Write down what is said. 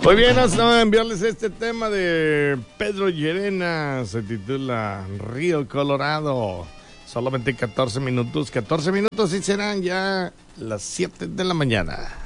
Muy bien, vamos a enviarles este tema de Pedro Llerena. Se titula Río Colorado. Solamente 14 minutos y serán ya las 7 de la mañana.